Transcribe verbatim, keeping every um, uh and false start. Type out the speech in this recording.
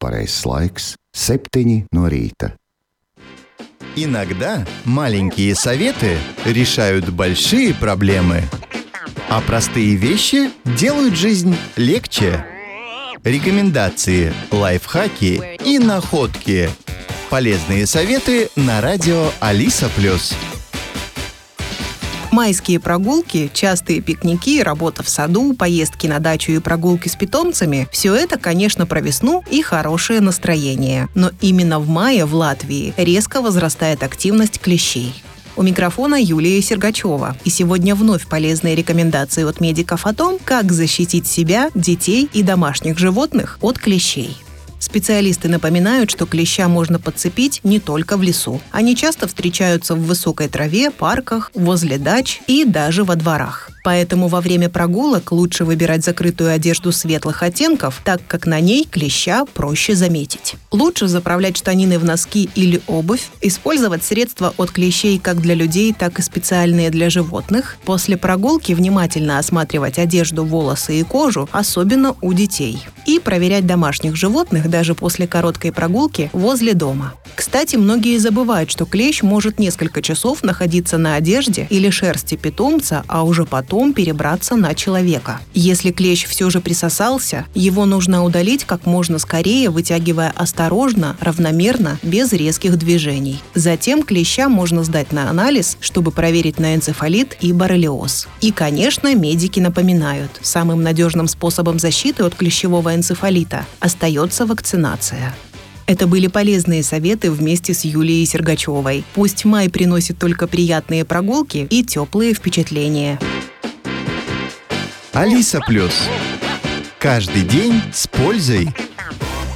pareizs laiks – septiņi no rīta. Иногда маленькие советы решают большие проблемы, а простые вещи делают жизнь легче. Рекомендации, лайфхаки и находки. Полезные советы на радио Алиса Плюс. Майские прогулки, частые пикники, работа в саду, поездки на дачу и прогулки с питомцами – все это, конечно, про весну и хорошее настроение. Но именно в мае в Латвии резко возрастает активность клещей. У микрофона Юлия Сергачева. И сегодня вновь полезные рекомендации от медиков о том, как защитить себя, детей и домашних животных от клещей. Специалисты напоминают, что клеща можно подцепить не только в лесу. Они часто встречаются в высокой траве, парках, возле дач и даже во дворах. Поэтому во время прогулок лучше выбирать закрытую одежду светлых оттенков, так как на ней клеща проще заметить. Лучше заправлять штанины в носки или обувь, использовать средства от клещей как для людей, так и специальные для животных. После прогулки внимательно осматривать одежду, волосы и кожу, особенно у детей. И проверять домашних животных даже после короткой прогулки возле дома. Кстати, многие забывают, что клещ может несколько часов находиться на одежде или шерсти питомца, а уже потом перебраться на человека. Если клещ все же присосался, его нужно удалить как можно скорее, вытягивая осторожно, равномерно, без резких движений. Затем клеща можно сдать на анализ, чтобы проверить на энцефалит и боррелиоз. И, конечно, медики напоминают, самым надежным способом защиты от клещевого энцефалита остается вакцинация. Это были полезные советы вместе с Юлией Сергачевой. Пусть май приносит только приятные прогулки и теплые впечатления. Алиса Плюс. Каждый день с пользой.